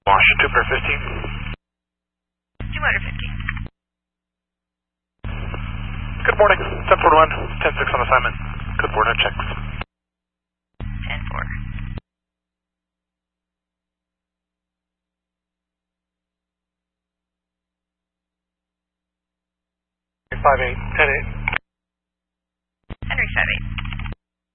Washington per 15. 250. Good morning. 1041, 10-6 on assignment. Good morning, checks. 10-4. 5-8, 10-8. Henry 5-8.